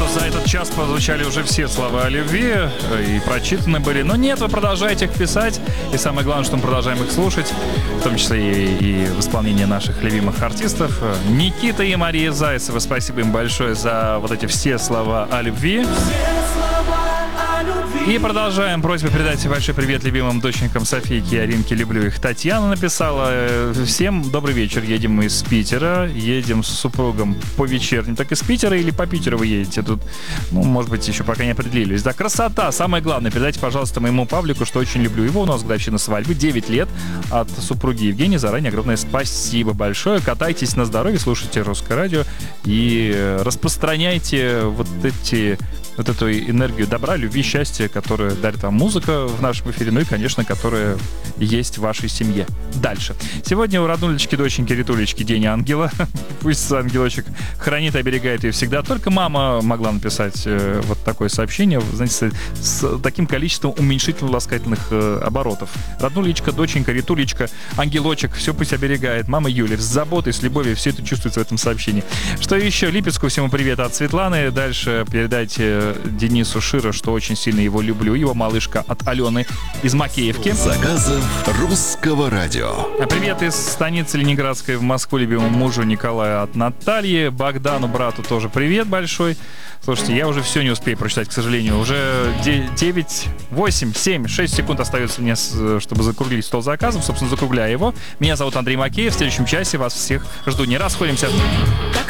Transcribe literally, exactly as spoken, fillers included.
что за этот час прозвучали уже все слова о любви и прочитаны были. Но нет, вы продолжаете их писать. И самое главное, что мы продолжаем их слушать, в том числе и, и в исполнении наших любимых артистов. Никита и Мария Зайцева, спасибо им большое за вот эти все слова о любви. И продолжаем. Просьба передать большой привет любимым доченькам Софийке и Аринке. Люблю их. Татьяна написала: всем добрый вечер. Едем мы из Питера. Едем с супругом по вечерним. Так из Питера или по Питеру вы едете? Тут, ну, может быть, еще пока не определились. Да, красота. Самое главное. Передайте, пожалуйста, моему Павлику, что очень люблю его. У нас годовщина свадьбы. девять лет от супруги Евгении. Заранее огромное спасибо большое. Катайтесь на здоровье, слушайте Русское радио и распространяйте вот эти... вот эту энергию добра, любви, счастья, которую дарит вам музыка в нашем эфире, ну и, конечно, которая есть в вашей семье. Дальше. Сегодня у роднулечки, доченьки, Ритулечки день ангела. Пусть ангелочек хранит и оберегает ее всегда. Только мама могла написать э, вот такое сообщение, знаете, с, с таким количеством уменьшительно-ласкательных э, оборотов. Роднулечка, доченька, Ритулечка, ангелочек, все пусть оберегает. Мама Юля, с заботой, с любовью, все это чувствуется в этом сообщении. Что еще? Липецку всему привет от Светланы. Дальше передайте Денису Широ, что очень сильно его люблю. Его малышка от Алены из Макеевки. Заказов Русского радио. Привет из станицы Ленинградской в Москву любимому мужу Николаю от Натальи. Богдану, брату, тоже привет большой. Слушайте, я уже все не успею прочитать, к сожалению. Уже девять, восемь, семь, шесть секунд остается мне, чтобы закруглить стол заказов. Собственно, закругляю его. Меня зовут Андрей Макеев. В следующем часе вас всех жду. Не расходимся. Так